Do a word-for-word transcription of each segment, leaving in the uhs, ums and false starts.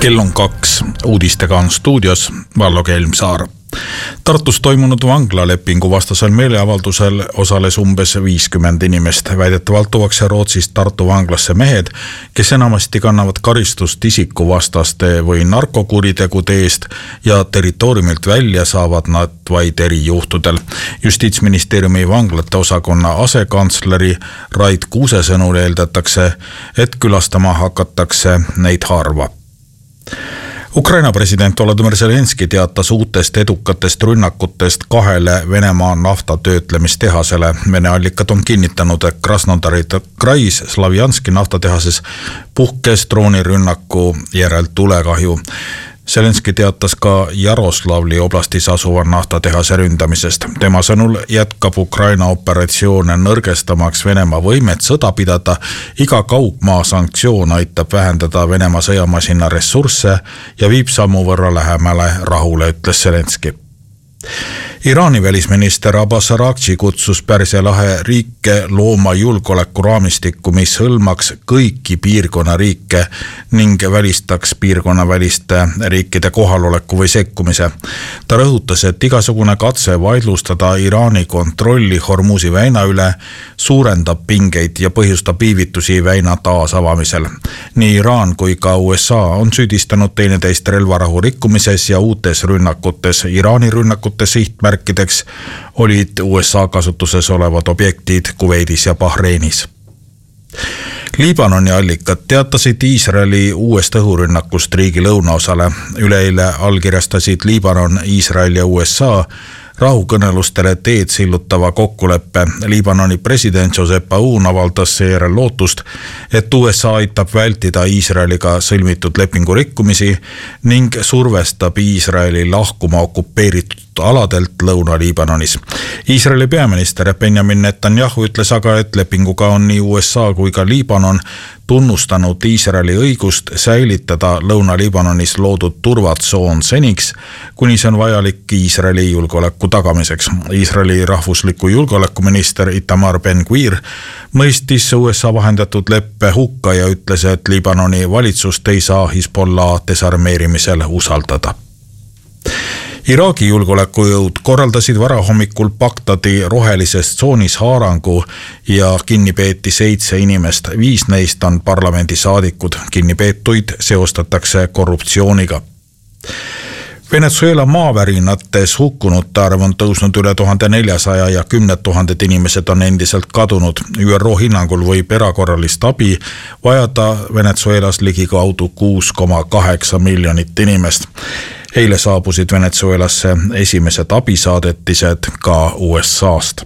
Kell on kaks, uudistega on stuudios Vallo Kelmsaar. Tartus toimunud vanglalepingu vastasel meeleavaldusel osales umbes viiskümmend inimest. Väidetavalt tuuakse Rootsist Tartu vanglasse mehed, kes enamasti kannavad karistust isikuvastaste või narkokuritegude eest ja territooriumilt välja saavad nad vaid erijuhtudel. Justiitsministeeriumi vanglate osakonna asekantsleri Rait Kuuse sõnul eeldatakse, et külastama hakatakse neid harva. Ukraina president Volodymyr Zelenski teatas uutest edukatest rünnakutest kahele Venemaa naftatöötlemistehasele. Vene allikad on kinnitanud, et Krasnodari Krais Slavjanski naftatehases puhkes droonirünnaku järel tulekahju. Zelenski teatas ka Jaroslavli oblastis asuva naftatehase ründamisest. Tema sõnul jätkab Ukraina operatsioone nõrgestamaks Venemaa võimet sõda pidada. Iga kaugmaa sanktsioon aitab vähendada Venemaa sõjamasina ressursse ja viib sammu võrra lähemale rahule, ütles Zelenski. Iraani välisminister Abbas Araghchi kutsus Pärsia lahe riike looma julgeoleku raamistikku, mis hõlmaks kõiki piirkonna riike ning välistaks piirkonna väliste riikide kohaloleku või sekkumise. Ta rõhutas, et igasugune katse vaidlustada Iraani kontrolli Hormuzi väina üle suurendab pingeid ja põhjustab viivitusi väina taasavamisel. Nii Iraan kui ka U S A on süüdistanud teineteist relvarahu rikkumises ja uutes rünnakutes. Iraani rünnakute sihtmärkideks olid U S A kasutuses olevad objektid Kuveidis ja Bahreinis. Liibanoni allikad teatasid Iisraeli uuest õhurünnakust riigi lõunaosale. Üleeile allkirjastasid Liibanon, Iisrael ja U S A rahukõnelustele teed sillutava kokkuleppe. Liibanoni president Joseph Aoun avaldas seejärel lootust, et U S A aitab vältida Iisraeliga sõlmitud lepingu rikkumisi ning survestab Iisraeli lahkuma okupeeritud aladelt Lõuna-Liibanonis. Iisraeli peaminister Benjamin Netanyahu ütles aga, et lepinguga on nii U S A kui ka Liibanon tunnustanud Iisraeli õigust säilitada Lõuna-Liibanonis loodud turvatsoon seniks, kuni see on vajalik Iisraeli julgeoleku tagamiseks. Iisraeli rahvusliku julgeolekuminister Itamar Ben-Gvir mõistis U S A vahendatud leppe hukka ja ütles, et Liibanoni valitsust ei saa Hezbollah desarmeerimisel usaldada. Iraagi julgeolekujõud korraldasid varahommikul Bagdadi rohelises tsoonis haarangu ja kinni peeti seitse inimest. Viis neist on parlamendisaadikud. Kinnipeetuid seostatakse korruptsiooniga. Venezuela maavärinates hukkunute arv on tõusnud üle tuhande neljasaja ja kümned tuhanded inimesed on endiselt kadunud. Ü R O hinnangul võib erakorralist abi vajada Venezuelas ligikaudu kuus koma kaheksa miljonit inimest. Eile saabusid Venezuelasse esimesed abisaadetised ka U S A-st.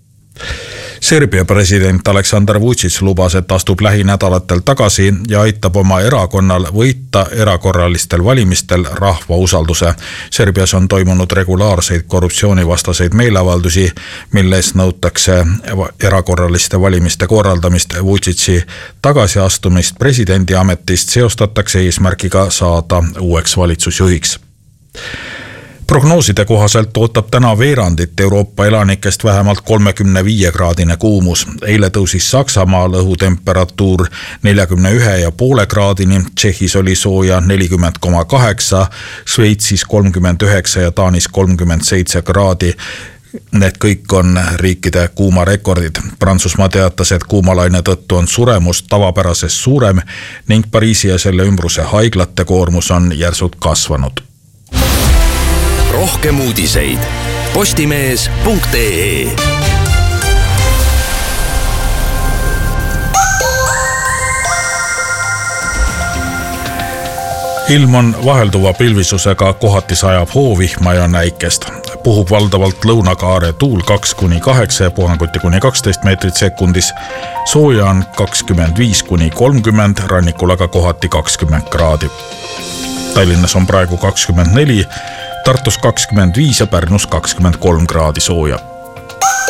Serbia president Aleksandar Vučić lubas, et astub lähinädalatel tagasi ja aitab oma erakonnal võita erakorralistel valimistel rahva usalduse. Serbias on toimunud regulaarseid korruptsioonivastaseid meeleavaldusi, milles nõutakse erakorraliste valimiste korraldamist. Vučići tagasiastumist presidendi ametist seostatakse eesmärgiga saada uueks valitsusjuhiks. Prognooside kohaselt ootab täna veerandit Euroopa elanikest vähemalt kolmekümne viie kraadine kuumus. Eile tõusis Saksamaal õhutemperatuur neljakümne ühe ja poole kraadini, Tšehhis oli sooja nelikümmend koma kaheksa, Šveitsis kolmkümmend üheksa ja Taanis kolmkümmend seitse kraadi. Need kõik on riikide kuumarekordid. Prantsusmaa teatas, et kuumalaine tõttu on suremus tavapärasest suurem ning Pariisi ja selle ümbruse haiglate koormus on järsult kasvanud. Rohkem uudiseid postimees punkt ee. Ilm on vahelduva pilvisusega, kohati sajab hoovihma ja näikest. Puhub valdavalt lõunakaare tuul kaks kuni kaheksa ja puhanguti kuni kaksteist meetrit sekundis. Sooja on kakskümmend viis kuni kolmkümmend, rannikul aga kohati kakskümmend kraadi. Tallinnas on praegu kakskümmend neli, Tartus kakskümmend viis ja Pärnus kakskümmend kolm kraadi sooja.